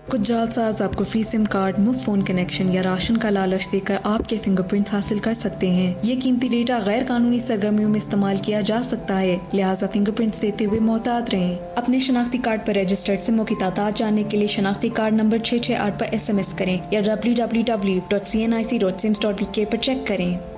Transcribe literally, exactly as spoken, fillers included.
कुछ जालसाज आपको free SIM card, मुफ्त फोन कनेक्शन या राशन का लालच देकर आपके फिंगरप्रिंट हासिल कर सकते हैं। ये कीमती डेटा गैर कानूनी सरगर्मियों में इस्तेमाल किया जा सकता है, लिहाजा फिंगरप्रिंट्स देते हुए मोहतात रहें। अपने शनाख्ती कार्ड पर रजिस्टर्ड सिमों की तादाद जानने के लिए शनाख्ती कार्ड नंबर छह छह आठ पर एस एम एस करें या W W W dot C N आई C dot CIMS dot B के पर चेक करें।